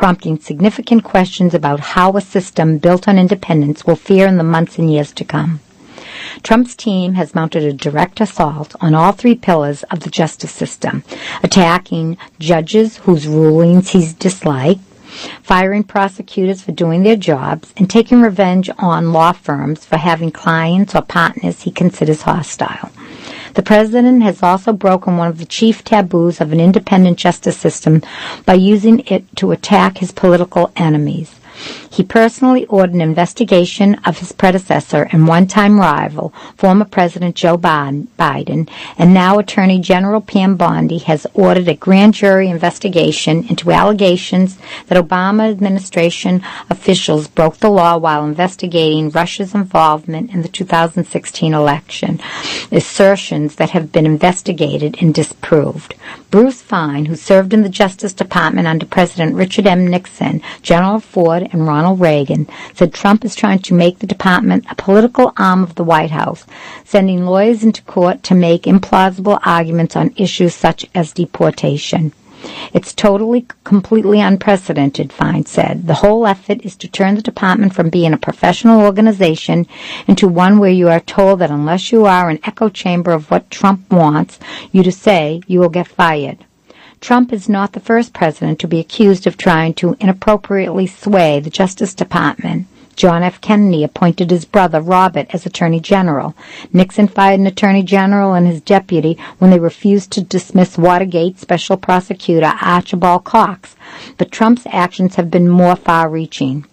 prompting significant questions about how a system built on independence will fare in the months and years to come. Trump's team has mounted a direct assault on all three pillars of the justice system, attacking judges whose rulings he's disliked, firing prosecutors for doing their jobs, and taking revenge on law firms for having clients or partners he considers hostile. The president has also broken one of the chief taboos of an independent justice system by using it to attack his political enemies. He personally ordered an investigation of his predecessor and one-time rival, former President Joe Biden, and now Attorney General Pam Bondi has ordered a grand jury investigation into allegations that Obama administration officials broke the law while investigating Russia's involvement in the 2016 election, assertions that have been investigated and disproved. Bruce Fein, who served in the Justice Department under President Richard M. Nixon, General Ford, and Ronald Reagan, said Trump is trying to make the department a political arm of the White House, sending lawyers into court to make implausible arguments on issues such as deportation. It's totally, completely unprecedented, Fein said. The whole effort is to turn the department from being a professional organization into one where you are told that unless you are an echo chamber of what Trump wants you to say, you will get fired. Trump is not the first president to be accused of trying to inappropriately sway the Justice Department. John F. Kennedy appointed his brother Robert as Attorney General. Nixon fired an Attorney General and his deputy when they refused to dismiss Watergate Special Prosecutor Archibald Cox. But Trump's actions have been more far-reaching.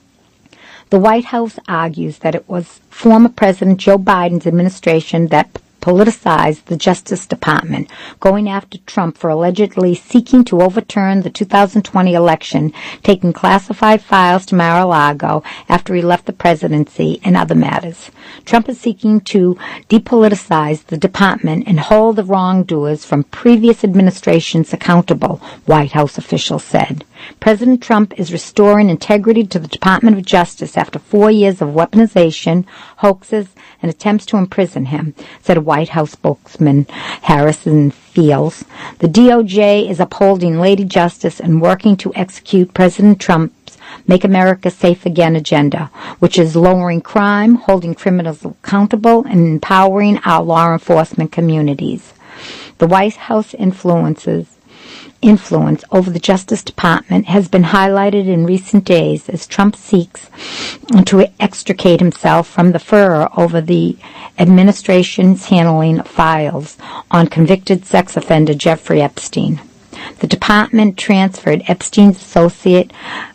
The White House argues that it was former President Joe Biden's administration that politicized the Justice Department, going after Trump for allegedly seeking to overturn the 2020 election, taking classified files to Mar-a-Lago after he left the presidency, and other matters. Trump is seeking to depoliticize the department and hold the wrongdoers from previous administrations accountable, White House officials said. President Trump is restoring integrity to the Department of Justice after 4 years of weaponization, hoaxes, and attempts to imprison him, said a White House spokesman, Harrison Fields. The DOJ is upholding Lady Justice and working to execute President Trump's Make America Safe Again agenda, which is lowering crime, holding criminals accountable, and empowering our law enforcement communities. The White House influence over the Justice Department has been highlighted in recent days as Trump seeks to extricate himself from the furor over the administration's handling of files on convicted sex offender Jeffrey Epstein. The department transferred Epstein's associate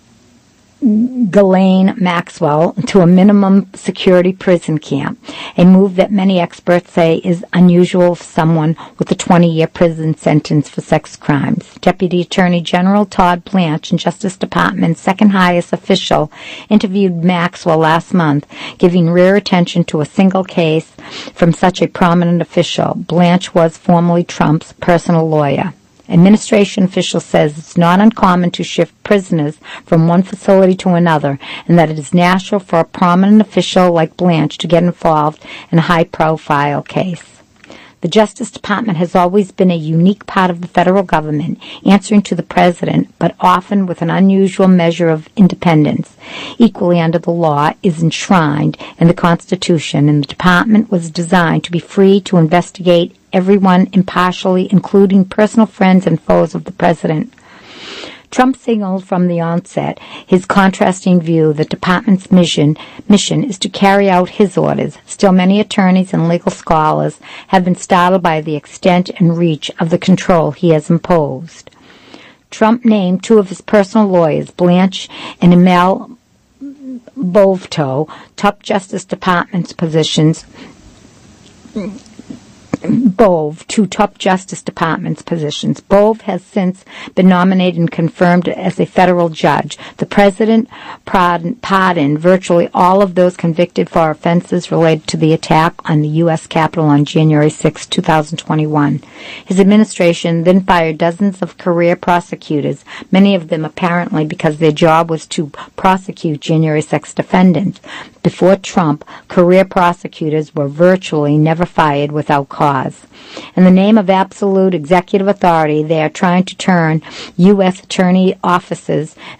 Ghislaine Maxwell to a minimum security prison camp, a move that many experts say is unusual for someone with a 20-year prison sentence for sex crimes. Deputy Attorney General Todd Blanche and Justice Department's second highest official interviewed Maxwell last month, giving rare attention to a single case from such a prominent official. Blanche was formerly Trump's personal lawyer. Administration officials says it's not uncommon to shift prisoners from one facility to another, and that it is natural for a prominent official like Blanche to get involved in a high-profile case. The Justice Department has always been a unique part of the federal government, answering to the president, but often with an unusual measure of independence. Equally under the law is enshrined in the Constitution, and the department was designed to be free to investigate everyone impartially, including personal friends and foes of the president. Trump signaled from the onset his contrasting view that the department's mission is to carry out his orders. Still, many attorneys and legal scholars have been startled by the extent and reach of the control he has imposed. Trump named two of his personal lawyers, Blanche and Emil Bovto, top Justice Department's positions. Two top Justice Department's positions. Bove has since been nominated and confirmed as a federal judge. The president pardoned virtually all of those convicted for offenses related to the attack on the U.S. Capitol on January 6, 2021. His administration then fired dozens of career prosecutors, many of them apparently because their job was to prosecute January 6 defendants. Before Trump, career prosecutors were virtually never fired without cause. In the name of absolute executive authority, they are trying to turn U.S. attorney offices